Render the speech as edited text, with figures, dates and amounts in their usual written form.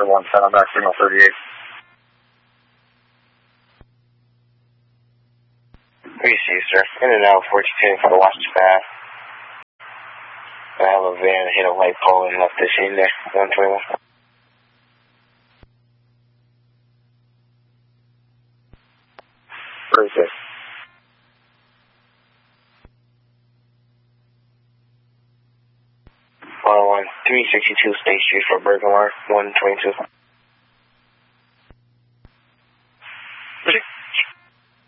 Center 1, send back signal 38. We see, sir. In and out, 42 for the Washington Path. I have a van hit a light pole and left the scene there, 121. Very good. 362 State Street for Bergenwar, 122.